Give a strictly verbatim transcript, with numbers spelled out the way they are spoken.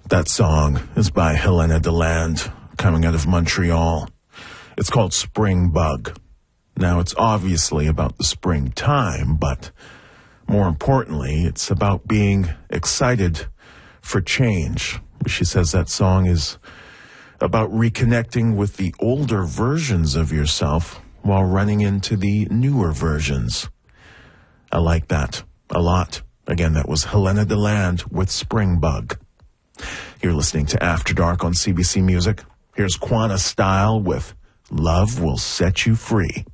That song is by Helena Deland, coming out of Montreal. It's called Spring Bug. Now, it's obviously about the springtime, but more importantly, it's about being excited for change. She says that song is about reconnecting with the older versions of yourself while running into the newer versions. I like that a lot. Again, that was Helena Deland with Spring Bug. You're listening to After Dark on C B C Music. Here's Quanta Style with Love Will Set You Free.